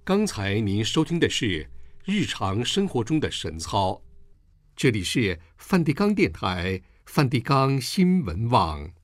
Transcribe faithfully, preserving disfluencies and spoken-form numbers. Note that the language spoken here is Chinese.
刚才您收听的是日常生活中的神操，这里是梵蒂冈电台、梵蒂冈新闻网。